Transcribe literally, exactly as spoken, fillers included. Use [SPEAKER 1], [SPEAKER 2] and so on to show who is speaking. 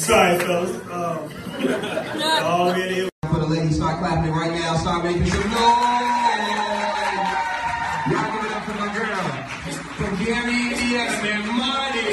[SPEAKER 1] Sorry, fellas. Um, oh, really?
[SPEAKER 2] For the ladies, start clapping right now. Start making some noise. Y'all give it up for my girl. From Gary, Indiana, man, Marty.